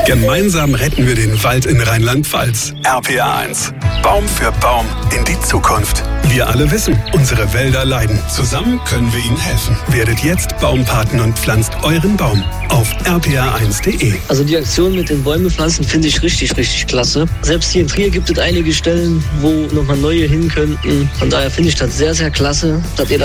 Gemeinsam retten wir den Wald in Rheinland-Pfalz. RPA 1. Baum für Baum in die Zukunft. Wir alle wissen, unsere Wälder leiden. Zusammen können wir ihnen helfen. Werdet jetzt Baumpaten und pflanzt euren Baum auf rpa1.de. Also die Aktion mit den Bäume pflanzen finde ich richtig klasse. Selbst hier in Trier gibt es einige Stellen, wo nochmal neue hin könnten. Von daher finde ich das sehr klasse, dass ihr das